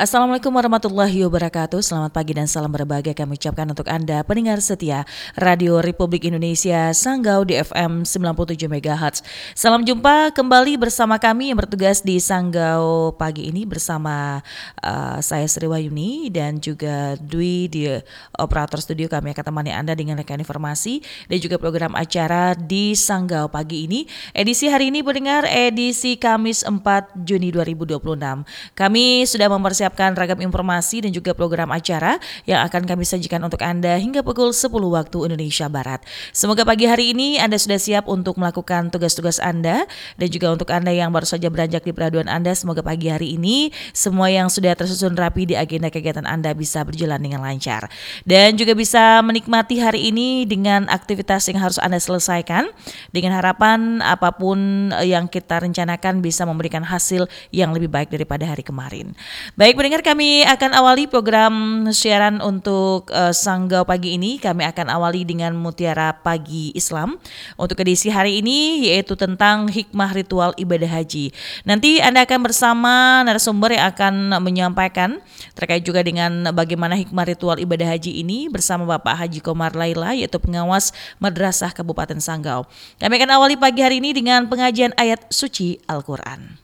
Assalamualaikum warahmatullahi wabarakatuh. Selamat pagi dan salam berbahagia kami ucapkan untuk Anda pendengar setia Radio Republik Indonesia Sanggau di FM 97 MHz. Salam jumpa kembali bersama kami yang bertugas di Sanggau pagi ini bersama saya Sri Wahyuni dan juga Dwi di operator studio. Kami akan temani Anda dengan rekan informasi dan juga program acara di Sanggau pagi ini. Edisi hari ini pendengar edisi Kamis 4 Juni 2026. Kami sudah mempersiapkan ragam informasi dan juga program acara yang akan kami sajikan untuk Anda hingga pukul 10 waktu Indonesia Barat. Semoga pagi hari ini Anda sudah siap untuk melakukan tugas-tugas Anda dan juga untuk Anda yang baru saja beranjak di peraduan Anda, semoga pagi hari ini semua yang sudah tersusun rapi di agenda kegiatan Anda bisa berjalan dengan lancar dan juga bisa menikmati hari ini dengan aktivitas yang harus Anda selesaikan dengan harapan apapun yang kita rencanakan bisa memberikan hasil yang lebih baik daripada hari kemarin. Baik pendengar, kami akan awali program siaran untuk Sanggau pagi ini. Kami akan awali dengan Mutiara Pagi Islam untuk edisi hari ini, yaitu tentang hikmah ritual ibadah haji. Nanti Anda akan bersama narasumber yang akan menyampaikan terkait juga dengan bagaimana hikmah ritual ibadah haji ini bersama Bapak Haji Komar Laila, yaitu pengawas Madrasah Kabupaten Sanggau. Kami akan awali pagi hari ini dengan pengajian ayat suci Al-Quran.